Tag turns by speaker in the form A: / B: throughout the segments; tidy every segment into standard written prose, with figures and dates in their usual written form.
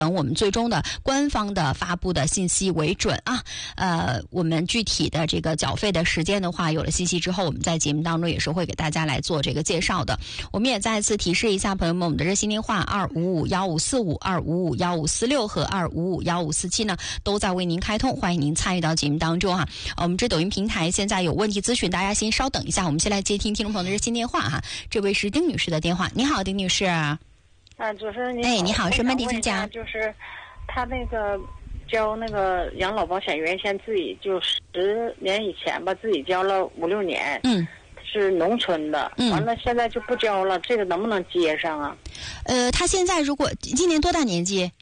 A: 等我们最终的官方的发布的信息为准啊。我们具体的这个缴费的时间的话，有了信息之后，我们在节目当中也是会给大家来做这个介绍的。我们也再次提示一下朋友们，我们的热线电话2551545、2551546和2551547呢，都在为您开通，欢迎您参与到节目当中哈。我们这抖音平台现在有问题咨询，大家先稍等一下，我们先来接听听众朋友的热线电话哈。这位是丁女士的电话，你好，丁女士。
B: 主持人你好。
A: 你好，什么地请讲？
B: 就是他那个交那个养老保险，原先自己就10年以前吧，自己交了5、6年，是农村的，完了现在就不交了，这个能不能接上啊？
A: 他现在如果今年多大年纪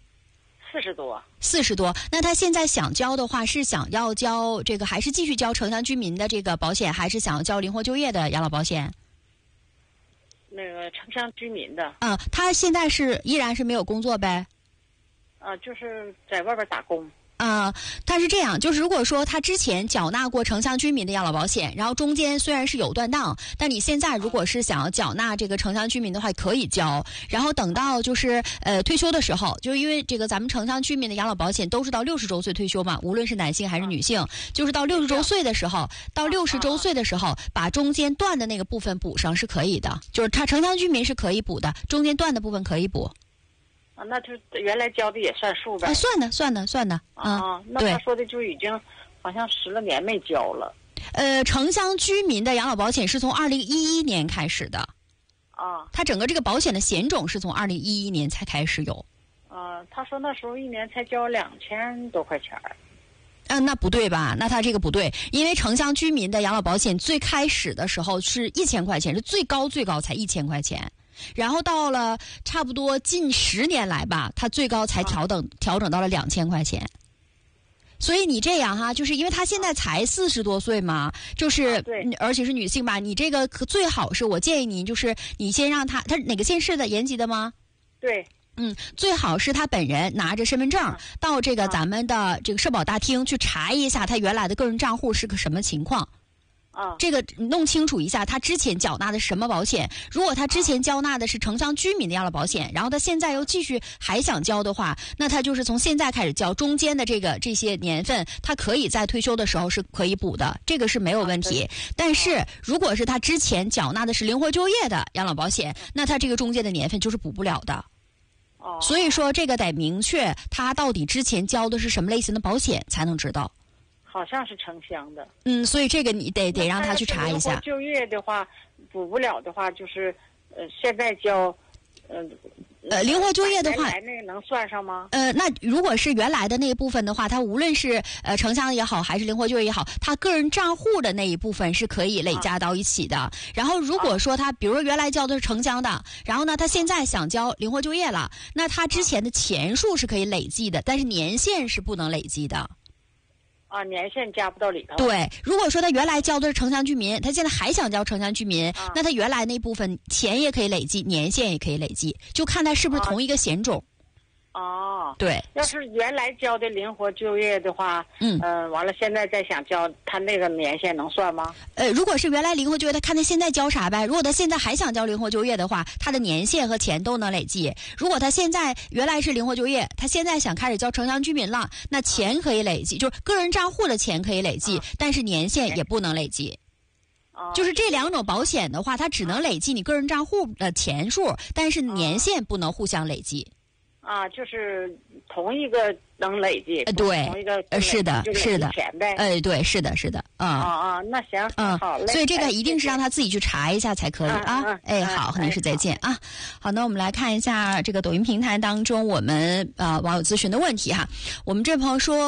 A: ？40多。那他现在想交的话，是想要交这个，还是继续交城乡居民的这个保险，还是想要交灵活就业的养老保险？
B: 那个城乡居民的。
A: 他现在依然是没有工作呗？
B: 就是在外边打工。
A: 他是这样，就是如果说他之前缴纳过城乡居民的养老保险，然后中间虽然是有断档，但你现在如果是想要缴纳这个城乡居民的话，可以交。然后等到就是退休的时候，就是因为这个咱们城乡居民的养老保险都是到60周岁退休嘛，无论是男性还是女性，就是到60周岁的时候，把中间断的那个部分补上是可以的，就是他城乡居民是可以补的，中间断的部分可以补。
B: 那就原来交的也算数呗。
A: 算的。
B: 那他说的就已经好像10来年没交了。
A: 城乡居民的养老保险是从2011年开始的。他整个这个保险的险种是从2011年才开始有。
B: 他说那时候1年才交2000多块钱。
A: 那不对吧？那他这个不对，因为城乡居民的养老保险最开始的时候是1000块钱，是最高才1000块钱。然后到了差不多近10年来吧，它最高才调整到了2000块钱。所以你这样哈，就是因为他现在才40多岁嘛，就是而且是女性吧，你这个最好是我建议你，就是你先让他哪个县市的，延吉的吗？
B: 对。
A: 最好是他本人拿着身份证到这个咱们的这个社保大厅去查一下他原来的个人账户是个什么情况。这个弄清楚一下他之前缴纳的是什么保险。如果他之前交纳的是城乡居民的养老保险，然后他现在又继续还想交的话，那他就是从现在开始交，中间的这些年份他可以在退休的时候是可以补的，这个是没有问题。但是如果是他之前缴纳的是灵活就业的养老保险，那他这个中间的年份就是补不了的。所以说这个得明确他到底之前交的是什么类型的保险才能知道。
B: 好像是城乡的。
A: 所以这个你得让他去查一下。
B: 就业的话补不了的话，就是现在交
A: 灵活就业的话，
B: 原来那个能算上吗？
A: 那如果是原来的那一部分的话，它无论是城乡也好，还是灵活就业也好，它个人账户的那一部分是可以累加到一起的。然后如果说他比如说原来交的是城乡的，然后呢他现在想交灵活就业了，那他之前的钱数是可以累计的，但是年限是不能累计的。
B: 年限加不到里头。
A: 对，如果说他原来交的是城乡居民，他现在还想交城乡居民，那他原来那部分钱也可以累计，年限也可以累计，就看他是不是同一个险种。对。
B: 要是原来交的灵活就业的话，完了现在再想交，他那个年限能算吗？
A: 如果是原来灵活就业，他看他现在交啥呗。如果他现在还想交灵活就业的话，他的年限和钱都能累计。如果他现在原来是灵活就业，他现在想开始交城乡居民了，那钱可以累计，就是个人账户的钱可以累计，但是年限也不能累计。就是这两种保险的话，它只能累计你个人账户的钱数，但是年限不能互相累计。
B: 就是同一个能累计。
A: 对，
B: 同一个
A: 是的，
B: 钱呗。
A: 对，是的。
B: 那行，好嘞。
A: 所以这个一定是让他自己去查一下才可以啊。好，何女士再见啊。好，那我们来看一下这个抖音平台当中我们网友咨询的问题哈。我们这朋友说。